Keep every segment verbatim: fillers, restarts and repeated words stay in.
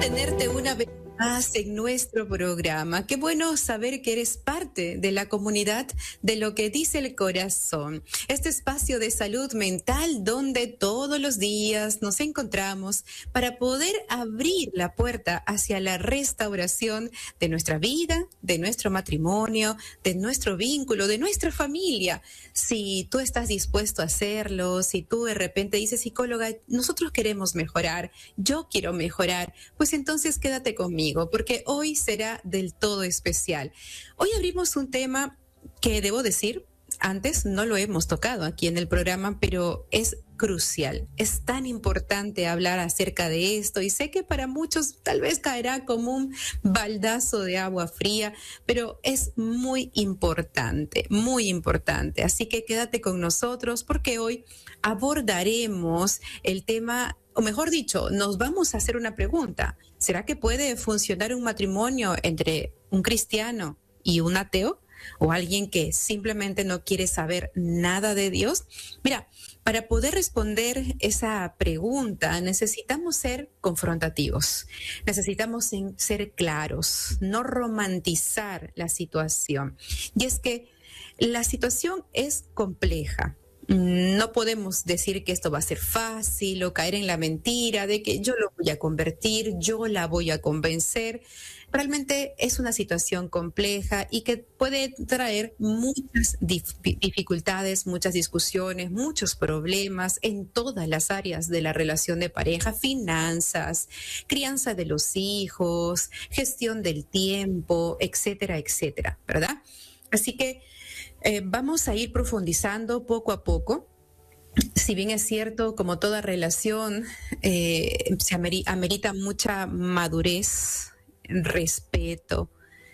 tenerte una vez más en nuestro programa. Qué bueno saber que eres parte de la comunidad de Lo que dice el corazón. Este espacio de salud mental donde todos los días nos encontramos para poder abrir la puerta hacia la restauración de nuestra vida, de nuestro matrimonio, de nuestro vínculo, de nuestra familia. Si tú estás dispuesto a hacerlo, si tú de repente dices, psicóloga, nosotros queremos mejorar, yo quiero mejorar, pues entonces quédate conmigo, porque hoy será del todo especial. Hoy abrimos un tema que debo decir, antes no lo hemos tocado aquí en el programa, pero es crucial. Es tan importante hablar acerca de esto y sé que para muchos tal vez caerá como un baldazo de agua fría, pero es muy importante, muy importante. Así que quédate con nosotros porque hoy abordaremos el tema, o mejor dicho, nos vamos a hacer una pregunta. ¿Será que puede funcionar un matrimonio entre un cristiano y un ateo? ¿O alguien que simplemente no quiere saber nada de Dios? Mira, para poder responder esa pregunta necesitamos ser confrontativos, necesitamos ser claros, no romantizar la situación. Y es que la situación es compleja. No podemos decir que esto va a ser fácil o caer en la mentira de que yo lo voy a convertir, yo la voy a convencer. Realmente es una situación compleja y que puede traer muchas dif- dificultades, muchas discusiones, muchos problemas en todas las áreas de la relación de pareja: finanzas, crianza de los hijos, gestión del tiempo, etcétera, etcétera, ¿verdad? Así que eh, vamos a ir profundizando poco a poco. Si bien es cierto, como toda relación, eh, se ameri- amerita mucha madurez, respeto,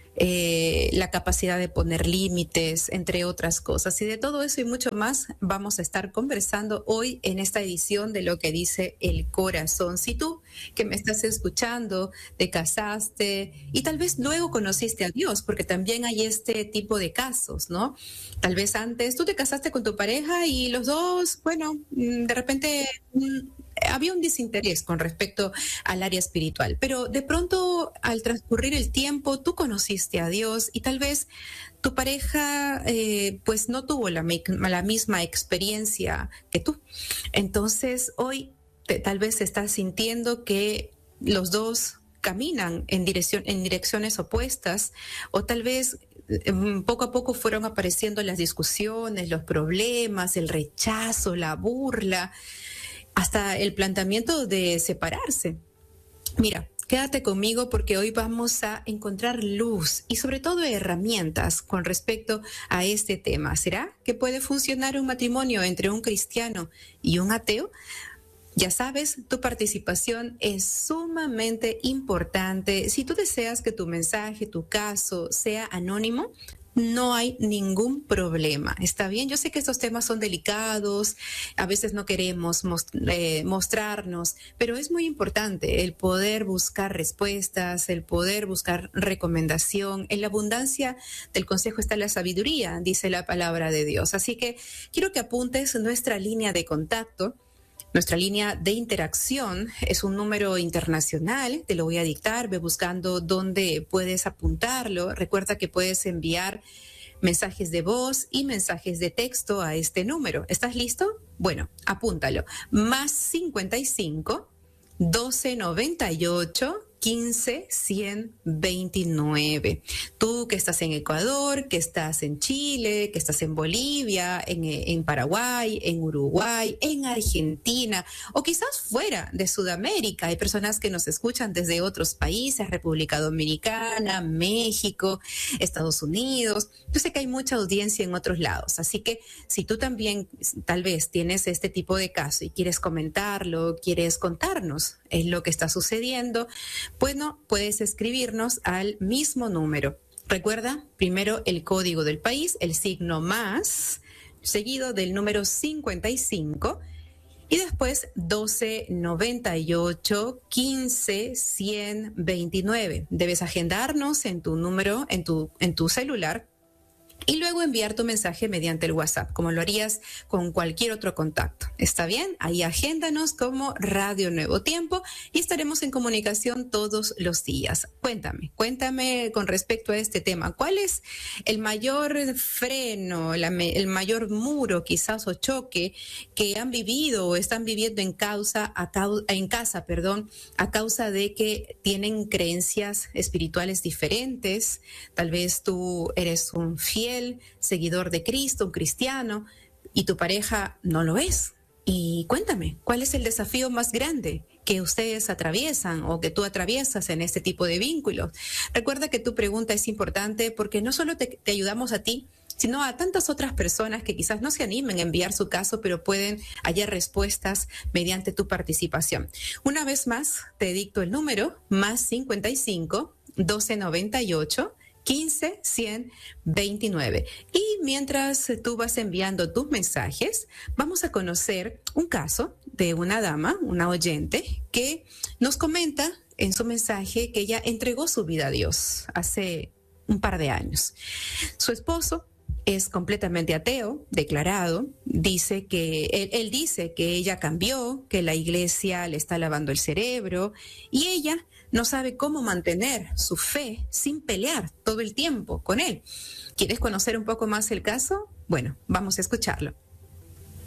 eh, la capacidad de poner límites, entre otras cosas. Y de todo eso y mucho más vamos a estar conversando hoy en esta edición de Lo que dice el corazón. Si tú que me estás escuchando te casaste y tal vez luego conociste a Dios, porque también hay este tipo de casos, ¿no? Tal vez antes tú te casaste con tu pareja y los dos, bueno, de repente había un desinterés con respecto al área espiritual, pero de pronto al transcurrir el tiempo tú conociste a Dios y tal vez tu pareja eh, pues no tuvo la, la misma experiencia que tú. Entonces hoy te, tal vez estás sintiendo que los dos caminan en dirección, en direcciones opuestas, o tal vez poco a poco fueron apareciendo las discusiones, los problemas, el rechazo, la burla, hasta el planteamiento de separarse. Mira, quédate conmigo porque hoy vamos a encontrar luz y sobre todo herramientas con respecto a este tema. ¿Será que puede funcionar un matrimonio entre un cristiano y un ateo? Ya sabes, tu participación es sumamente importante. Si tú deseas que tu mensaje, tu caso, sea anónimo, no hay ningún problema. ¿Está bien? Yo sé que estos temas son delicados, a veces no queremos most- eh, mostrarnos, pero es muy importante el poder buscar respuestas, el poder buscar recomendación. En la abundancia del consejo está la sabiduría, dice la palabra de Dios. Así que quiero que apuntes nuestra línea de contacto. Nuestra línea de interacción es un número internacional, te lo voy a dictar, ve buscando dónde puedes apuntarlo. Recuerda que puedes enviar mensajes de voz y mensajes de texto a este número. ¿Estás listo? Bueno, apúntalo. Más cincuenta y cinco, doce noventa y ocho, quince, cien veintinueve. Tú que estás en Ecuador, que estás en Chile, que estás en Bolivia, en, en Paraguay, en Uruguay, en Argentina, o quizás fuera de Sudamérica. Hay personas que nos escuchan desde otros países: República Dominicana, México, Estados Unidos. Yo sé que hay mucha audiencia en otros lados, así que si tú también tal vez tienes este tipo de caso y quieres comentarlo, quieres contarnos es lo que está sucediendo, bueno, puedes escribirnos al mismo número. Recuerda, primero el código del país, el signo más, seguido del número cincuenta y cinco, y después doce noventa y ocho, quince, cien veintinueve. Debes agendarnos en tu número, en tu, en tu celular, y luego enviar tu mensaje mediante el WhatsApp, como lo harías con cualquier otro contacto. ¿Está bien? Ahí agéndanos como Radio Nuevo Tiempo y estaremos en comunicación todos los días. Cuéntame, cuéntame con respecto a este tema. ¿Cuál es el mayor freno, la, el mayor muro quizás o choque que han vivido o están viviendo en, causa, a cau, en casa, perdón, a causa de que tienen creencias espirituales diferentes? Tal vez tú eres un fiel seguidor de Cristo, un cristiano, y tu pareja no lo es. Y cuéntame, ¿cuál es el desafío más grande que ustedes atraviesan o que tú atraviesas en este tipo de vínculos? Recuerda que tu pregunta es importante porque no solo te, te ayudamos a ti, sino a tantas otras personas que quizás no se animen a enviar su caso, pero pueden hallar respuestas mediante tu participación. Una vez más, te dicto el número, más cincuenta y cinco, doce noventa y ocho, quince, cien, veintinueve. Y mientras tú vas enviando tus mensajes, vamos a conocer un caso de una dama, una oyente, que nos comenta en su mensaje que ella entregó su vida a Dios hace un par de años. Su esposo es completamente ateo, declarado. Dice que él, él dice que ella cambió, que la iglesia le está lavando el cerebro y ella no sabe cómo mantener su fe sin pelear todo el tiempo con él. ¿Quieres conocer un poco más el caso? Bueno, vamos a escucharlo.